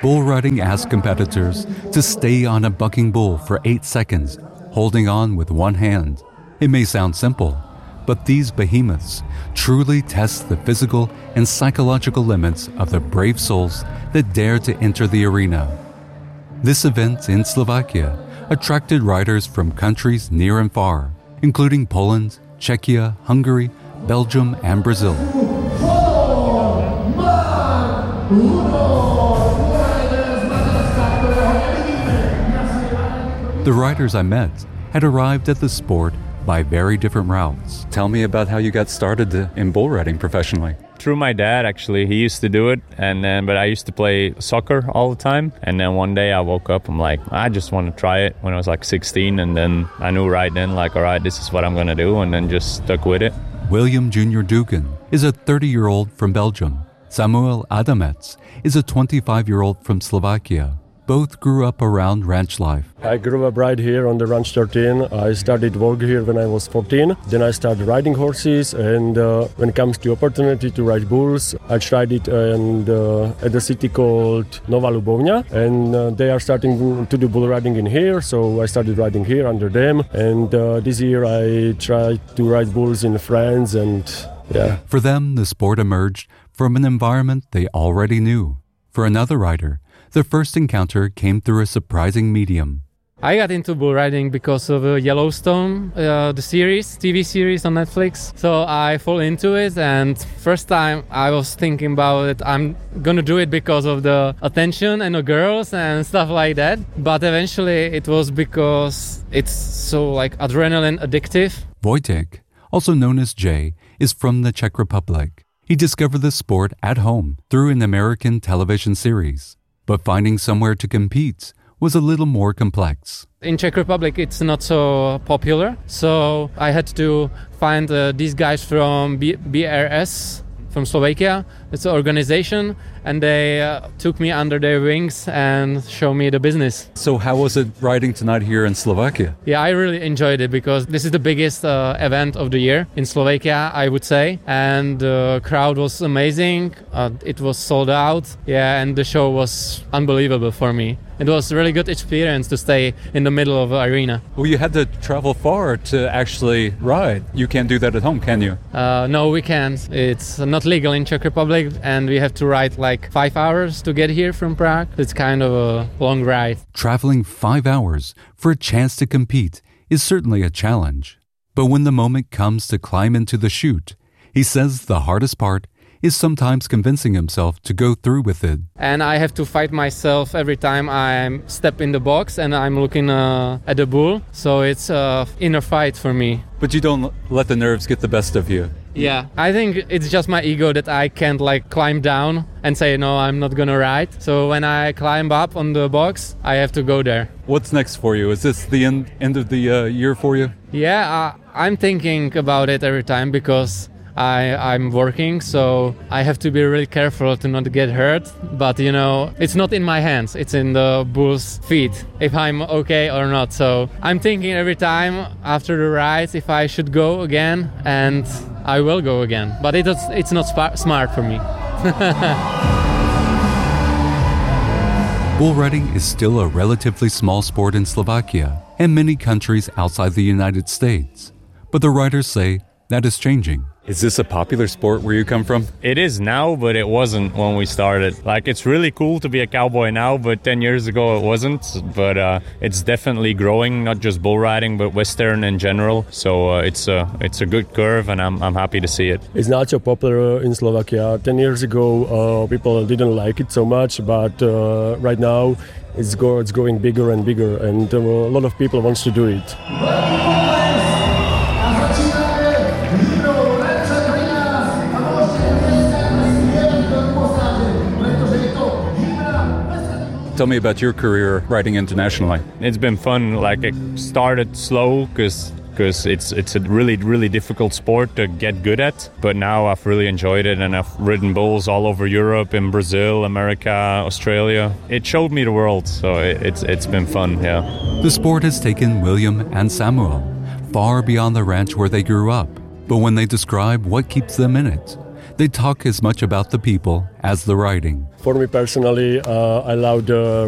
Bull riding asks competitors to stay on a bucking bull for 8 seconds, holding on with one hand. It may sound simple, but these behemoths truly test the physical and psychological limits of the brave souls that dare to enter the arena. This event in Slovakia attracted riders from countries near and far, including Poland, Czechia, Hungary, Belgium, and Brazil. The riders I met had arrived at the sport by very different routes. Tell me about how you got started in bull riding professionally. Through my dad, actually. He used to do it, but I used to play soccer all the time. And then one day I woke up, I'm like, I just want to try it when I was like 16. And then I knew right then, like, all right, this is what I'm going to do. And then just stuck with it. William Jr. Dugan is a 30-year-old from Belgium. Samuel Adamec is a 25-year-old from Slovakia. Both grew up around ranch life. I grew up right here on the Ranch 13. I started work here when I was 14. Then I started riding horses, and when it comes to opportunity to ride bulls, I tried it at a city called Nova Lubovňa, and they are starting to do bull riding in here, so I started riding here under them. And this year I tried to ride bulls in France, and yeah. For them, the sport emerged from an environment they already knew. For another rider, the first encounter came through a surprising medium. I got into bull riding because of Yellowstone, the TV series on Netflix. So I fall into it, and first time I was thinking about it, I'm gonna do it because of the attention and the girls and stuff like that. But eventually it was because it's so like adrenaline addictive. Wojtek, also known as Jay, is from the Czech Republic. He discovered the sport at home through an American television series. But finding somewhere to compete was a little more complex. In Czech Republic, it's not so popular, so I had to find these guys from BRS, from Slovakia. It's an organization, and they took me under their wings and showed me the business. So how was it riding tonight here in Slovakia? Yeah, I really enjoyed it because this is the biggest event of the year in Slovakia, I would say. And the crowd was amazing. It was sold out. Yeah, and the show was unbelievable for me. It was a really good experience to stay in the middle of the arena. Well, you had to travel far to actually ride. You can't do that at home, can you? No, we can't. It's not legal in Czech Republic, and we have to ride like 5 hours to get here from Prague. It's kind of a long ride. Traveling 5 hours for a chance to compete is certainly a challenge. But when the moment comes to climb into the chute, he says the hardest part is sometimes convincing himself to go through with it. And I have to fight myself every time I step in the box and I'm looking at the bull. So it's an inner fight for me. But you don't let the nerves get the best of you. Yeah, I think it's just my ego that I can't like climb down and say, no, I'm not gonna ride. So when I climb up on the box, I have to go there. What's next for you? Is this the end of the year for you? Yeah, I'm thinking about it every time because I'm working, so I have to be really careful to not get hurt. But you know, it's not in my hands, it's in the bull's feet, if I'm okay or not. So I'm thinking every time after the ride if I should go again, and I will go again. But it's not smart for me. Bull riding is still a relatively small sport in Slovakia and many countries outside the United States. But the riders say that is changing. Is this a popular sport where you come from? It is now, but it wasn't when we started. Like, it's really cool to be a cowboy now, but 10 years ago it wasn't. But it's definitely growing, not just bull riding, but Western in general. So it's a good curve, and I'm happy to see it. It's not so popular in Slovakia. 10 years ago, people didn't like it so much, but right now it's growing bigger and bigger, and a lot of people wants to do it. Tell me about your career riding internationally. It's been fun. Like, it started slow because it's a really, really difficult sport to get good at. But now I've really enjoyed it, and I've ridden bulls all over Europe, in Brazil, America, Australia. It showed me the world, so it's been fun, yeah. The sport has taken William and Samuel far beyond the ranch where they grew up. But when they describe what keeps them in it, They talk as much about the people as the riding. For me personally, I love the